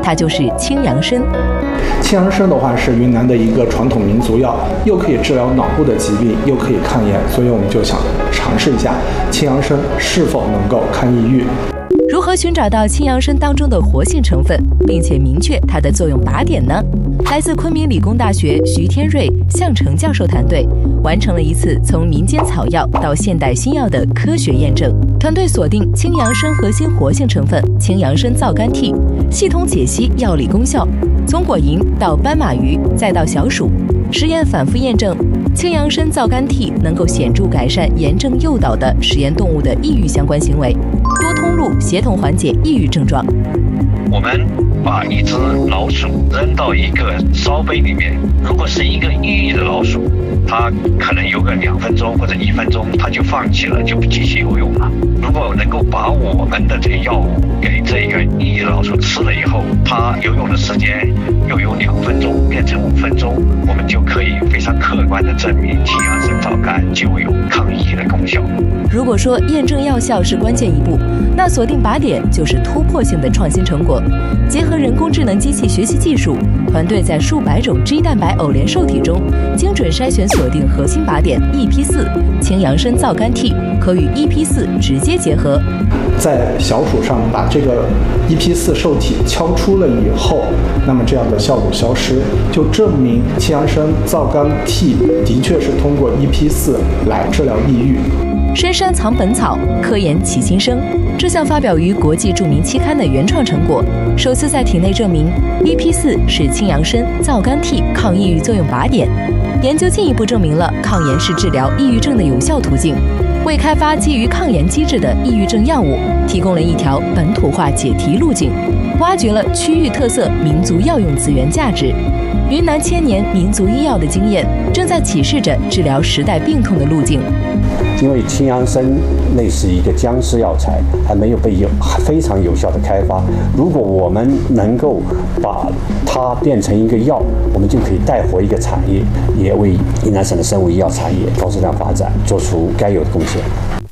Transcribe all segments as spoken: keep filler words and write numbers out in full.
它就是青阳参。 青阳参的话是云南的一个传统民族药，又可以治疗脑部的疾病，又可以抗炎，所以我们就想尝试一下青阳参是否能够抗抑郁。 如何寻找到青阳参当中的活性成分，并且明确它的作用靶点呢？来自昆明理工大学徐天瑞、向成教授团队完成了一次从民间草药到现代新药的科学验证。团队锁定青阳参核心活性成分青阳参皂苷 T， 系统解析药理功效，从果蝇到斑马鱼再到小鼠，实验反复验证青阳参皂苷 T 能够显著改善炎症诱导的实验动物的抑郁相关行为，多通路协同缓解抑郁症状。 我们把一只老鼠扔到一个烧杯里面，如果是一个抑郁的老鼠，它可能游个两分钟或者一分钟，它就放弃了，就不继续游泳了。如果能够把我们的这个药物给这个抑郁的老鼠吃了以后，它游泳的时间又由两分钟变成五分钟，我们就可以非常客观地证明青阳参皂苷就有抗抑郁的功效。 如果说验证药效是关键一步，那锁定靶点就是突破性的创新成果。结合人工智能机器学习技术，团队在数百种 G 蛋白偶联受体中精准筛选锁定核心靶点 E P 四 青阳参皂苷 T， 可与 E P 四 直接结合。 在小鼠上把这个 E P 四 受体敲出了以后，那么这样的效果消失，就证明青阳参皂苷 T 的确是通过 E P 四 来治疗抑郁。 深山藏本草，科研起新生。这项发表于国际著名期刊的原创成果，首次在体内证明 E P 四 是青阳参皂苷 T 抗抑郁作用靶点。研究进一步证明了抗炎是治疗抑郁症的有效途径，为开发基于抗炎机制的抑郁症药物提供了一条本土化解题路径，挖掘了区域特色民族药用资源价值。云南千年民族医药的经验正在启示着治疗时代病痛的路径。 因为青阳参类似一个僵尸药材，还没有被有非常有效的开发。如果我们能够把它变成一个药，我们就可以带活一个产业，也为云南省的生物医药产业高质量发展做出该有的贡献。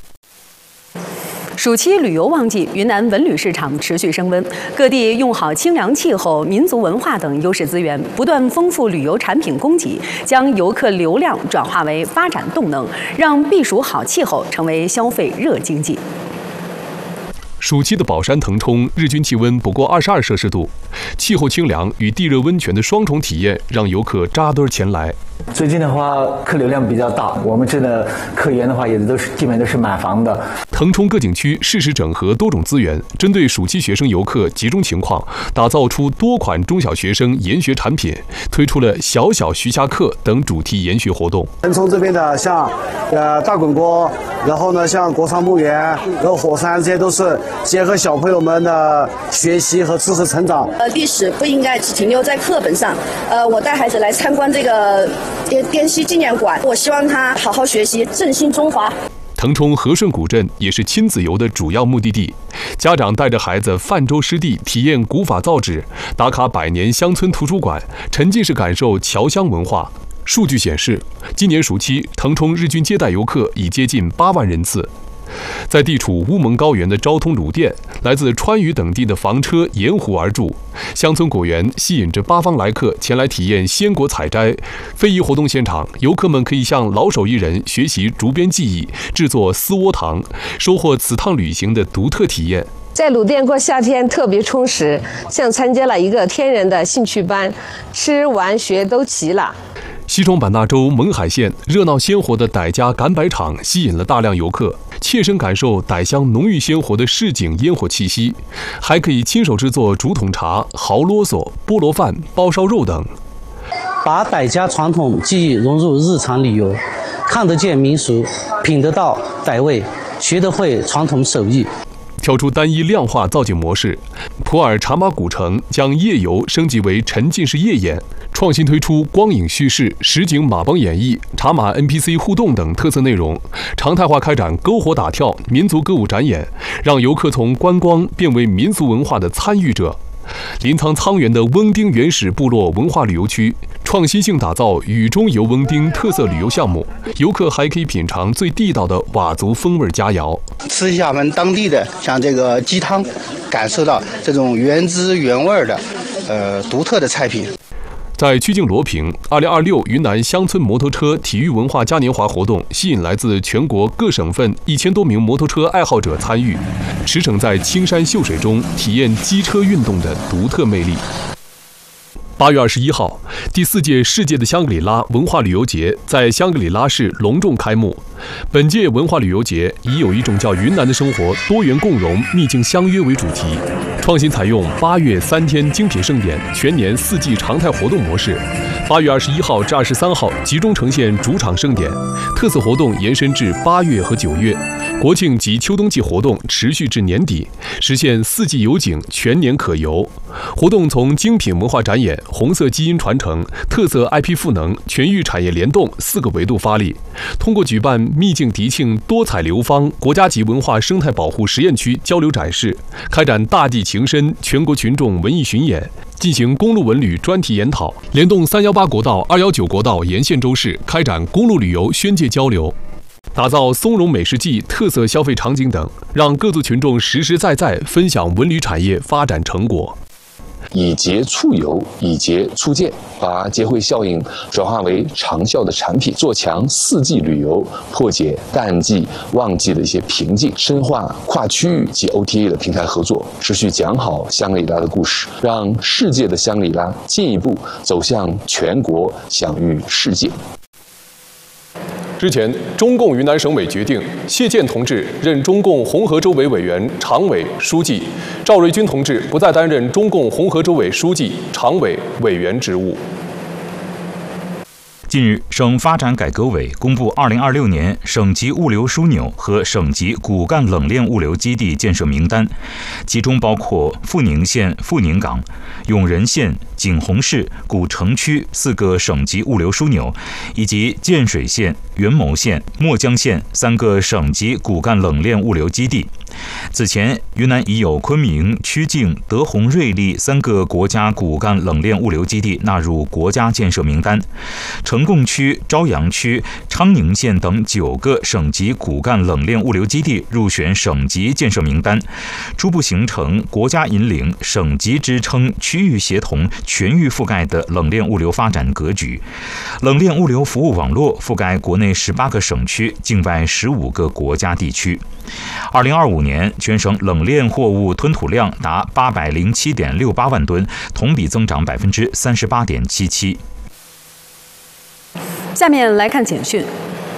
暑期旅游旺季，云南文旅市场持续升温，各地用好清凉气候、民族文化等优势资源，不断丰富旅游产品供给，将游客流量转化为发展动能，让避暑好气候成为消费热经济。 暑期的宝山腾冲日均气温不过二十二摄氏度，气候清凉与地热温泉的双重体验让游客扎堆前来。 最近的话，客流量比较大，我们这的客源的话也都是基本都是满房的。 腾冲各景区适时整合多种资源，针对暑期学生游客集中情况，打造出多款中小学生研学产品，推出了小小徐霞客等主题研学活动。 腾冲这边的像呃大滚锅，然后呢像国殇墓园，然后火山，这些都是结合小朋友们的学习和知识成长。 呃，历史不应该只停留在课本上。呃，我带孩子来参观这个滇滇西纪念馆，我希望他好好学习，振兴中华。 腾冲和顺古镇也是亲子游的主要目的地，家长带着孩子泛舟湿地，体验古法造纸，打卡百年乡村图书馆，沉浸式感受侨乡文化。数据显示，今年暑期腾冲日均接待游客已接近八万人次。在地处乌蒙高原的昭通鲁甸，来自川渝等地的房车沿湖而筑，乡村果园吸引着八方来客前来体验鲜果采摘。非遗活动现场，游客们可以向老手艺人学习竹编技艺，制作丝窝糖，收获此趟旅行的独特体验。 在鲁甸过夏天特别充实，像参加了一个天然的兴趣班，吃玩学都齐了。 西双版纳州勐海县热闹鲜活的傣家赶摆场吸引了大量游客，切身感受傣乡浓郁鲜活的市井烟火气息，还可以亲手制作竹筒茶、蚝啰嗦、菠萝饭、包烧肉等。 把傣家传统技艺融入日常旅游，看得见民俗，品得到傣味，学得会传统手艺。 跳出单一量化造景模式，普洱茶马古城将夜游升级为沉浸式夜演，创新推出光影叙事、实景马帮演绎、茶马 N P C 互动等特色内容，常态化开展篝火打跳、民族歌舞展演，让游客从观光变为民俗文化的参与者。临沧沧源的翁丁原始部落文化旅游区创新性打造雨中游翁丁特色旅游项目，游客还可以品尝最地道的佤族风味佳肴， 吃一下我们当地的像这个鸡汤，感受到这种原汁原味的呃独特的菜品。 在曲靖罗平，二零二六云南乡村摩托车体育文化嘉年华活动吸引来自全国各省份一千多名摩托车爱好者参与，驰骋在青山秀水中，体验机车运动的独特魅力。八月二十一号，第四届世界的香格里拉文化旅游节在香格里拉市隆重开幕。本届文化旅游节以有一种叫云南的生活多元共融、秘境相约为主题，创新采用八月三天精品盛典、全年四季常态活动模式。八月二十一号至二十三号集中呈现主场盛典，特色活动延伸至八月和九月，国庆及秋冬季活动持续至年底，实现四季有景、全年可游。活动从精品文化展演、红色基因传承、特色 I P 赋能、全域产业联动四个维度发力，通过举办秘境迪庆多彩流芳国家级文化生态保护实验区交流展示，开展大地情深全国群众文艺巡演，进行公路文旅专题研讨，联动三一八国道、二一九国道沿线州市开展公路旅游宣介交流，打造松茸美食季特色消费场景等，让各族群众实实在在分享文旅产业发展成果。 以节促游，以节促建，把节会效应转化为长效的产品，做强四季旅游，破解淡季、旺季的一些瓶颈，深化跨区域及 O T A 的平台合作，持续讲好香格里拉的故事，让世界的香格里拉进一步走向全国，享誉世界。 之前，中共云南省委决定谢健同志任中共红河州委委员、常委、书记，赵瑞军同志不再担任中共红河州委书记、常委、委员职务。 近日，省发展改革委公布二零二六年省级物流枢纽和省级骨干冷链物流基地建设名单，其中包括富宁县富宁港、永仁县、景洪市、古城区四个省级物流枢纽，以及建水县、元谋县、墨江县三个省级骨干冷链物流基地。此前，云南已有昆明、曲靖、德宏、瑞丽三个国家骨干冷链物流基地纳入国家建设名单，成贡区、朝阳区、昌宁县等九个省级骨干冷链物流基地入选省级建设名单，初步形成国家引领、省级支撑、区域协同、全域覆盖的冷链物流发展格局。冷链物流服务网络覆盖国内十八个省区、境外十五个国家地区。二零二五年，全省冷链货物吞吐量达八百零七点六八万吨，同比增长百分之三十八点七七。 下面来看简讯。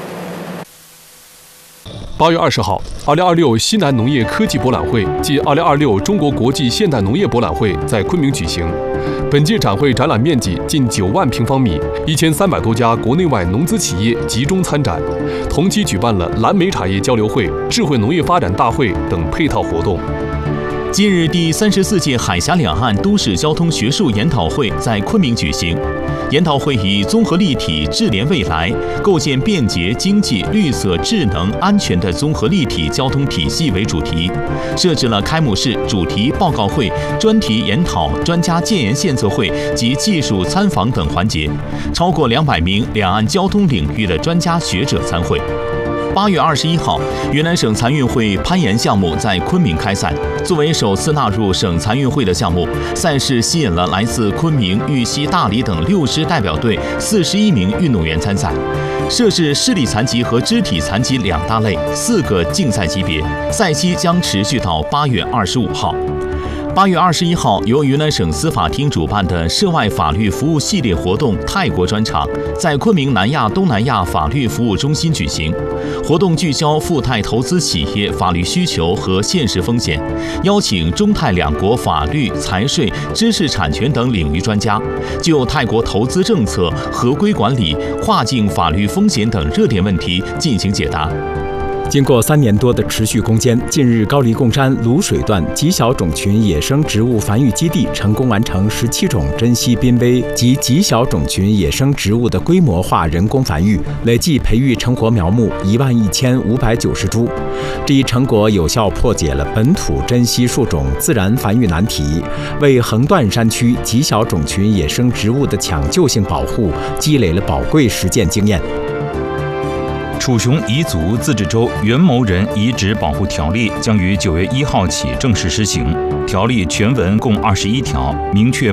八月二十号，二零二六西南农业科技博览会暨二零二六中国国际现代农业博览会在昆明举行。本届展会展览面积近九万平方米，一千三百多家国内外农资企业集中参展。同期举办了蓝莓产业交流会、智慧农业发展大会等配套活动。 今日第三十四届海峡两岸都市交通学术研讨会在昆明举行。研讨会以综合立体智联未来，构建便捷、经济、绿色、智能、安全的综合立体交通体系为主题，设置了开幕式、主题报告会、专题研讨、专家建言献策会及技术参访等环节，超过两百名两岸交通领域的专家学者参会。八月二十一号，云南省残运会攀岩项目在昆明开赛。作为首次纳入省残运会的项目，赛事吸引了来自昆明、玉溪、大理等六支代表队四十一名运动员参赛。设置视力残疾和肢体残疾两大类，四个竞赛级别，赛期将持续到八月二十五号。八月二十一号，由云南省司法厅主办的涉外法律服务系列活动泰国专场在昆明南亚东南亚法律服务中心举行。活动聚焦赴泰投资企业法律需求和现实风险，邀请中泰两国法律、财税、知识产权等领域专家，就泰国投资政策、合规管理、跨境法律风险等热点问题进行解答。 经过三年多的持续攻坚，近日高黎贡山卤水段极小种群野生植物繁育基地成功完成十七种珍稀濒危及极小种群野生植物的规模化人工繁育，累计培育成活苗木一万一千五百九十株。这一成果有效破解了本土珍稀树种自然繁育难题，为横断山区极小种群野生植物的抢救性保护积累了宝贵实践经验。 楚雄彝族自治州元谋人遗址保护条例将于九月一号起正式施行。条例全文共二十一条，明确